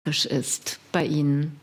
ist bei Ihnen.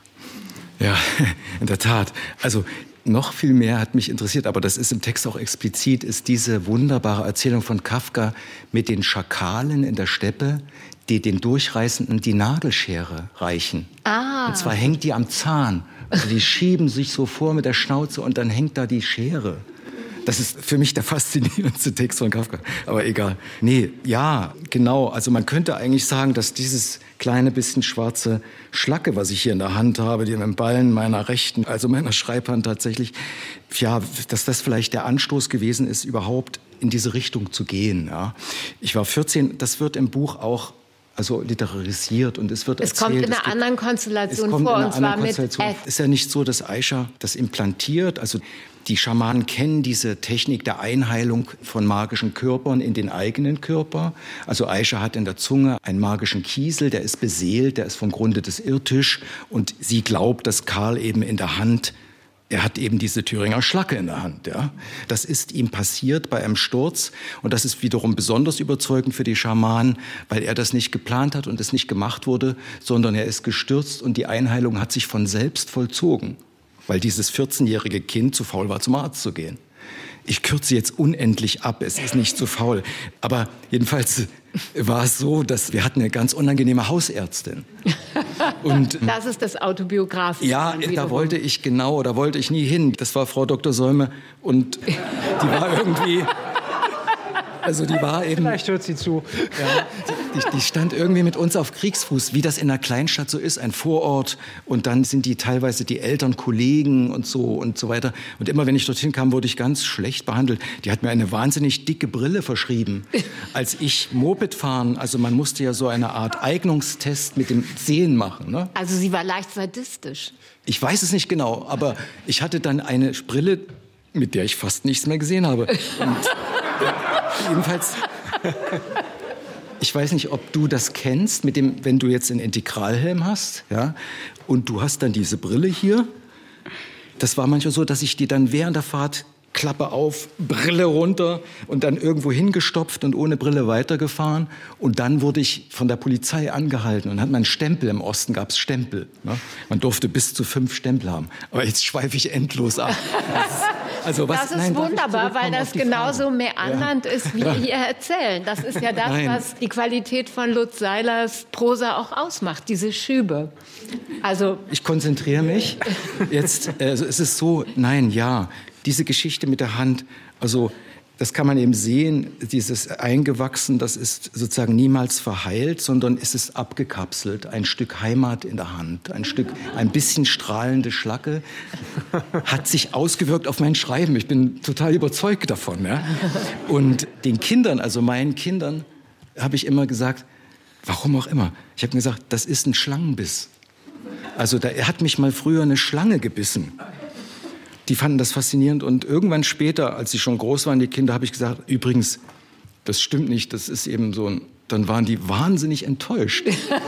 Ja, in der Tat. Also noch viel mehr hat mich interessiert, aber das ist im Text auch explizit, ist diese wunderbare Erzählung von Kafka mit den Schakalen in der Steppe, die den Durchreisenden die Nagelschere reichen. Und zwar hängt die am Zahn. Also die schieben sich so vor mit der Schnauze und dann hängt da die Schere. Das ist für mich der faszinierendste Text von Kafka. Aber egal. Nee, ja, genau. Also man könnte eigentlich sagen, dass dieses kleine bisschen schwarze Schlacke, was ich hier in der Hand habe, die im Ballen meiner rechten, also meiner Schreibhand tatsächlich, ja, dass das vielleicht der Anstoß gewesen ist, überhaupt in diese Richtung zu gehen. Ja. Ich war 14, das wird im Buch auch literarisiert und es wird erzählt. Es kommt in einer anderen Konstellation vor, und zwar mit Ed. Es ist ja nicht so, dass Aisha das implantiert. Also die Schamanen kennen diese Technik der Einheilung von magischen Körpern in den eigenen Körper. Also Aisha hat in der Zunge einen magischen Kiesel, der ist beseelt, der ist vom Grunde des Irrtisch. Und sie glaubt, dass Karl eben in der Hand, er hat eben diese Thüringer Schlacke in der Hand. Ja. Das ist ihm passiert bei einem Sturz. Und das ist wiederum besonders überzeugend für die Schamanen, weil er das nicht geplant hat und es nicht gemacht wurde, sondern er ist gestürzt und die Einheilung hat sich von selbst vollzogen, weil dieses 14-jährige Kind zu faul war, zum Arzt zu gehen. Ich kürze jetzt unendlich ab, es ist nicht zu faul. Aber jedenfalls war es so, dass wir hatten eine ganz unangenehme Hausärztin. Und das ist das Autobiografische. Ja, da wollte ich nie hin. Das war Frau Dr. Säume und die war irgendwie... Also die war eben... Vielleicht hört sie zu. Ja, die stand irgendwie mit uns auf Kriegsfuß, wie das in einer Kleinstadt so ist, ein Vorort. Und dann sind die teilweise die Eltern Kollegen und so weiter. Und immer, wenn ich dorthin kam, wurde ich ganz schlecht behandelt. Die hat mir eine wahnsinnig dicke Brille verschrieben. Als ich Moped fahren, also man musste ja so eine Art Eignungstest mit dem Sehen machen. Ne? Also sie war leicht sadistisch. Ich weiß es nicht genau, aber ich hatte dann eine Brille, mit der ich fast nichts mehr gesehen habe. Und jedenfalls, ich weiß nicht, ob du das kennst, mit dem, wenn du jetzt einen Integralhelm hast, ja, und du hast dann diese Brille hier. Das war manchmal so, dass ich die dann während der Fahrt Klappe auf, Brille runter und dann irgendwo hingestopft und ohne Brille weitergefahren. Und dann wurde ich von der Polizei angehalten und hat man einen Stempel. Im Osten gab es Stempel. Ne? Man durfte bis zu 5 Stempel haben. Aber jetzt schweife ich endlos ab. Das ist wunderbar, weil das genauso meandernd ist, wie ihr erzählen. Das ist ja das, was die Qualität von Lutz Seilers Prosa auch ausmacht, diese Schübe. Also ich konzentriere mich. Jetzt, es ist so, diese Geschichte mit der Hand, also das kann man eben sehen, dieses Eingewachsen, das ist sozusagen niemals verheilt, sondern es ist abgekapselt. Ein Stück Heimat in der Hand, ein bisschen strahlende Schlacke hat sich ausgewirkt auf mein Schreiben. Ich bin total überzeugt davon. Ja? Und den Kindern, also meinen Kindern, habe ich immer gesagt, warum auch immer, ich habe gesagt, das ist ein Schlangenbiss. Also er hat mich mal früher eine Schlange gebissen. Die fanden das faszinierend und irgendwann später, als sie schon groß waren, die Kinder, habe ich gesagt, übrigens, das stimmt nicht, das ist eben so ein... Dann waren die wahnsinnig enttäuscht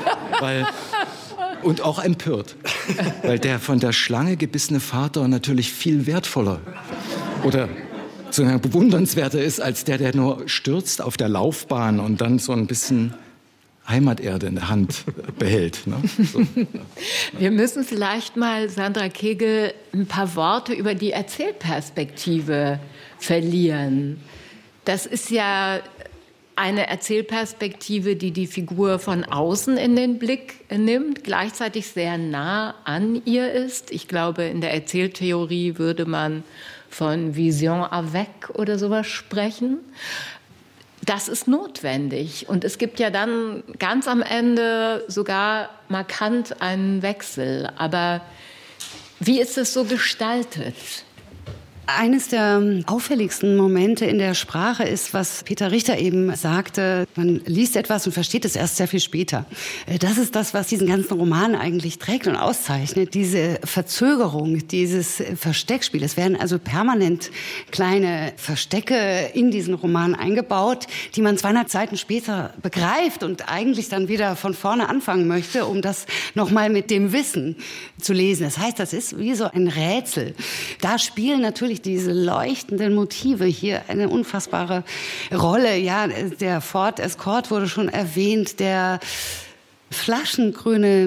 und auch empört, weil der von der Schlange gebissene Vater natürlich viel wertvoller oder so bewundernswerter ist, als der nur stürzt auf der Laufbahn und dann so ein bisschen Heimaterde in der Hand behält. Ne? So. Wir müssen vielleicht mal, Sandra Kegel, ein paar Worte über die Erzählperspektive verlieren. Das ist ja eine Erzählperspektive, die die Figur von außen in den Blick nimmt, gleichzeitig sehr nah an ihr ist. Ich glaube, in der Erzähltheorie würde man von Vision avec oder sowas sprechen. Das ist notwendig. Und es gibt ja dann ganz am Ende sogar markant einen Wechsel. Aber wie ist es so gestaltet? Eines der auffälligsten Momente in der Sprache ist, was Peter Richter eben sagte, man liest etwas und versteht es erst sehr viel später. Das ist das, was diesen ganzen Roman eigentlich trägt und auszeichnet. Diese Verzögerung, dieses Versteckspiel. Es werden also permanent kleine Verstecke in diesen Roman eingebaut, die man 200 Seiten später begreift und eigentlich dann wieder von vorne anfangen möchte, um das nochmal mit dem Wissen zu lesen. Das heißt, das ist wie so ein Rätsel. Da spielen natürlich diese leuchtenden Motive hier eine unfassbare Rolle. Ja, der Ford Escort wurde schon erwähnt, der flaschengrüne